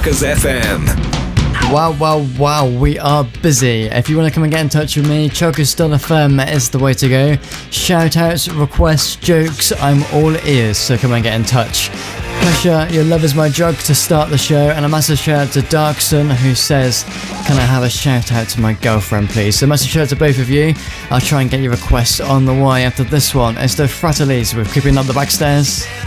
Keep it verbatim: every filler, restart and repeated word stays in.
Chuckers F M. Wow, wow, wow, we are busy. If you want to come and get in touch with me, chuckers dot f m is the way to go. Shout outs, requests, jokes, I'm all ears, so come and get in touch. Pressure, your love is my drug to start the show, and a massive shout out to Darkson, who says, can I have a shout out to my girlfriend, please? So massive shout out to both of you. I'll try and get your requests on the way after this one. It's the Fratellis with Creeping Up the Backstairs.